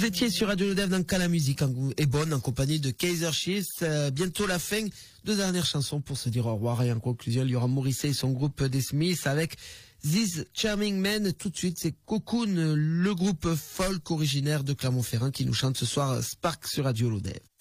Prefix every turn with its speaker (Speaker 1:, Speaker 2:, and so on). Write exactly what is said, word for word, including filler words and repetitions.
Speaker 1: Vous étiez sur Radio Lodev dans Quand la musique est bonne en compagnie de Kaiser Chiefs. Euh, bientôt la fin. Deux dernières chansons pour se dire au revoir. Et en conclusion, il y aura Morrissey et son groupe des Smiths avec This Charming Man. Tout de suite, c'est Cocoon, le groupe folk originaire de Clermont-Ferrand qui nous chante ce soir Spark sur Radio Lodev.